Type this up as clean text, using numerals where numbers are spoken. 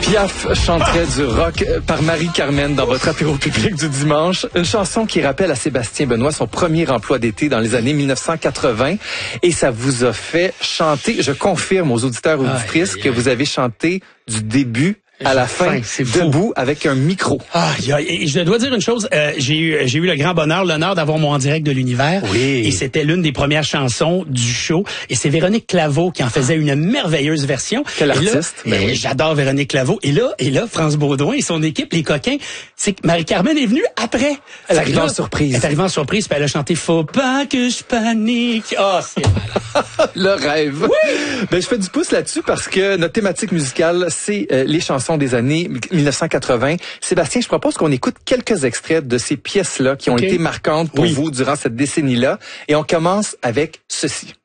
Piaf chanterait du rock par Marie-Carmen dans votre apéro public du dimanche. Une chanson qui rappelle à Sébastien Benoît son premier emploi d'été dans les années 1980. Et ça vous a fait chanter, je confirme aux auditeurs et auditrices que vous avez chanté du début à la fin, debout avec un micro. Et je dois dire une chose, j'ai eu le grand l'honneur d'avoir mon En direct de l'univers. Oui. Et c'était l'une des premières chansons du show. Et c'est Véronique Claveau qui en faisait une merveilleuse version. Quel artiste. Oui. J'adore Véronique Claveau. Et là, France Baudouin et son équipe, les coquins, c'est que Marie-Carmen est venue après. Elle est arrivée en surprise. Elle est arrivée en surprise, puis elle a chanté « Faut pas que je panique ». C'est malade. Le rêve. Oui. Ben, je fais du pouce là-dessus parce que notre thématique musicale, c'est les chansons des années 1980. Sébastien, je propose qu'on écoute quelques extraits de ces pièces-là qui ont été marquantes pour vous durant cette décennie-là. Et on commence avec ceci.